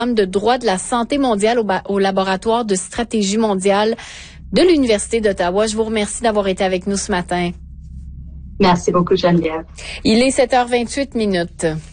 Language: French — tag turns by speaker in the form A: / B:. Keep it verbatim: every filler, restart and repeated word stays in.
A: de droit de la santé mondiale au, ba- au laboratoire de stratégie mondiale de l'Université d'Ottawa. Je vous remercie d'avoir été avec nous ce matin.
B: Merci beaucoup, Geneviève.
A: Il est sept heures vingt-huit minutes.